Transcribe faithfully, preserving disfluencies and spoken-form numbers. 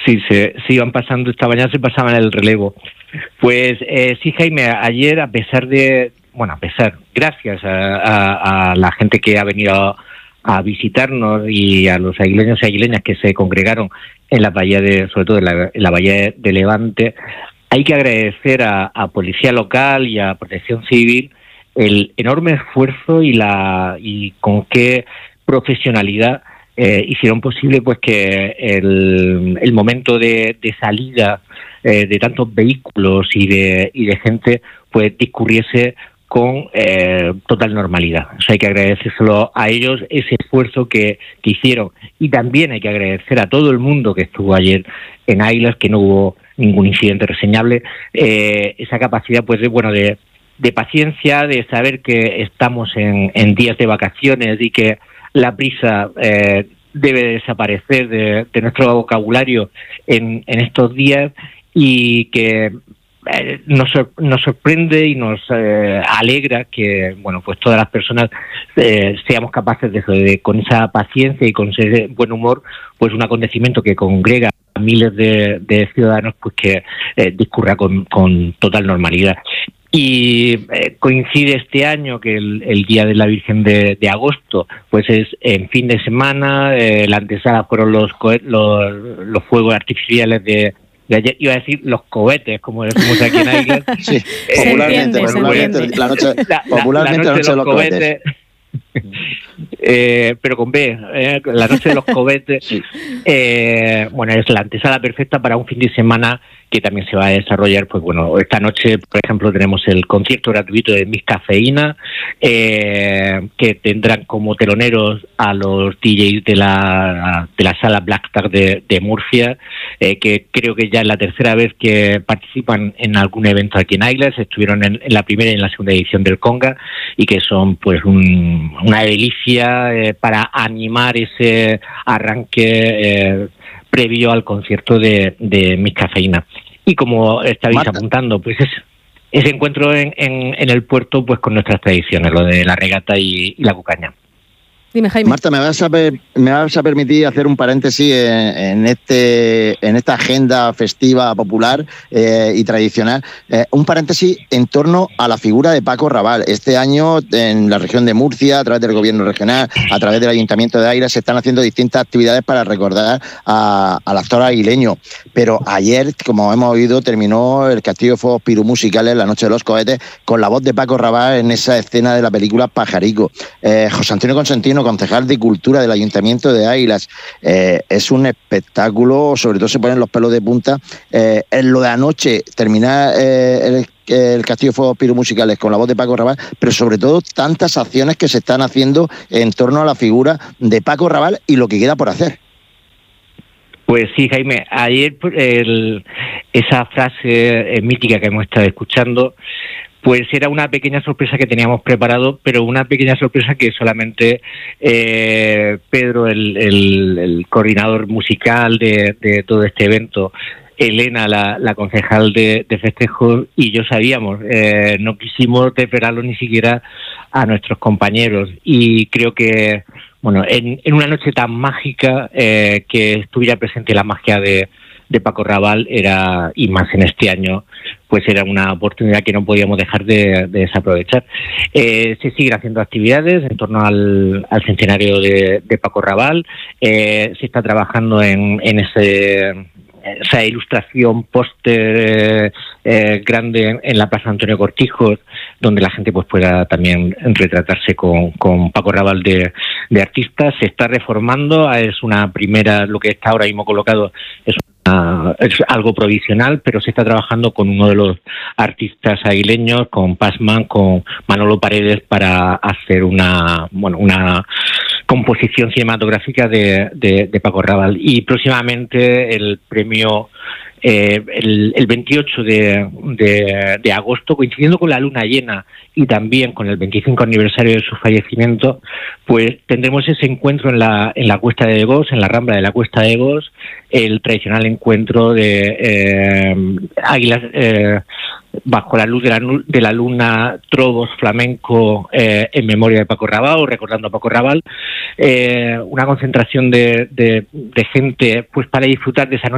Sí, se, se iban pasando, esta mañana se pasaban el relevo. Pues eh, sí, Jaime, ayer, a pesar de, bueno, a pesar, gracias a, a, a la gente que ha venido a, a visitarnos y a los aguileños y aguileñas que se congregaron en la bahía de, sobre todo en la, en la bahía de Levante, hay que agradecer a, a Policía Local y a Protección Civil el enorme esfuerzo y la y con qué profesionalidad eh, hicieron posible pues que el, el momento de, de salida eh, de tantos vehículos y de y de gente pues discurriese con eh, total normalidad. O sea, hay que agradecérselo a ellos ese esfuerzo que, que hicieron, y también hay que agradecer a todo el mundo que estuvo ayer en Águilas, que no hubo ningún incidente reseñable, eh, esa capacidad pues de bueno de, de paciencia, de saber que estamos en, en días de vacaciones y que la prisa eh, debe desaparecer de, de nuestro vocabulario en, en estos días, y que eh, nos, nos sorprende y nos eh, alegra que bueno pues todas las personas eh, seamos capaces de, de con esa paciencia y con ese buen humor, pues un acontecimiento que congrega a miles de, de ciudadanos, pues que eh, discurra con, con total normalidad. Y eh, coincide este año que el, el Día de la Virgen de, de agosto pues es en fin de semana. Eh, la antesala fueron los, los los fuegos artificiales de, de ayer. Iba a decir los cohetes, como decimos aquí en Águilas. Sí, eh, popularmente, entiende, popularmente, la noche, la, popularmente la, la noche la noche de los cohetes. Eh, pero con B, eh, la noche de los cohetes. Sí. eh, bueno, es la antesala perfecta para un fin de semana que también se va a desarrollar. Pues bueno, esta noche, por ejemplo, tenemos el concierto gratuito de Miss Cafeína, eh, que tendrán como teloneros a los D Js de la de la sala Black Tag de, de Murcia, eh, que creo que ya es la tercera vez que participan en algún evento aquí en Águilas. Estuvieron en, en la primera y en la segunda edición del Conga, y que son pues un, una delicia eh, para animar ese arranque eh, previo al concierto de, de Miss Cafeína. Y como estabais Marta. apuntando, pues es ese encuentro en, en, en el puerto pues con nuestras tradiciones, lo de la regata y, y la cucaña. Dime, Jaime. Marta, ¿me vas a, per, me vas a permitir hacer un paréntesis en, en, este, en esta agenda festiva, popular eh, y tradicional? Eh, un paréntesis en torno a la figura de Paco Raval. Este año, en la región de Murcia, a través del gobierno regional, a través del Ayuntamiento de Águilas, se están haciendo distintas actividades para recordar a, al actor aguileño. Pero ayer, como hemos oído, terminó el Castillo de Fuegos Piromusicales, la Noche de los Cohetes, con la voz de Paco Raval en esa escena de la película Pajarico. Eh, José Antonio Consentino, concejal de Cultura del Ayuntamiento de Águilas, eh, es un espectáculo, sobre todo se ponen los pelos de punta. Eh, en lo de anoche, terminar eh, el, el Castillo de Fuegos Piromusicales con la voz de Paco Raval, pero sobre todo tantas acciones que se están haciendo en torno a la figura de Paco Raval y lo que queda por hacer. Pues sí, Jaime, ayer el, esa frase eh, mítica que hemos estado escuchando, pues era una pequeña sorpresa que teníamos preparado, pero una pequeña sorpresa que solamente eh, Pedro, el, el, el coordinador musical de, de todo este evento, Elena, la, la concejal de, de festejos, y yo sabíamos. Eh, no quisimos desvelarlo ni siquiera a nuestros compañeros, y creo que bueno, en, en una noche tan mágica, eh, que estuviera presente la magia de de Paco Raval era, y más en este año, pues era una oportunidad que no podíamos dejar de, de desaprovechar. Eh, se siguen haciendo actividades en torno al, al centenario de, de Paco Raval. Eh, se está trabajando en, en ese esa ilustración póster eh, grande en, en la Plaza Antonio Cortijos, donde la gente pues pueda también retratarse con, con Paco Raval de, de artista. Se está reformando, es una primera, lo que está ahora mismo colocado es una, es algo provisional, pero se está trabajando con uno de los artistas aguileños, con Passman, con Manolo Paredes, para hacer una, bueno, una composición cinematográfica de, de, de Paco Raval. Y próximamente el premio eh, el, el veintiocho de, de, de agosto, coincidiendo con la luna llena y también con el veinticinco aniversario de su fallecimiento, pues tendremos ese encuentro en la en la Cuesta de Egós, en la Rambla de la Cuesta de Egós, el tradicional encuentro de eh, águilas eh, bajo la luz de la, de la luna, trovos, flamenco, eh, en memoria de Paco Raval, recordando a Paco Raval, eh, una concentración de, de, de gente pues para disfrutar de esa noche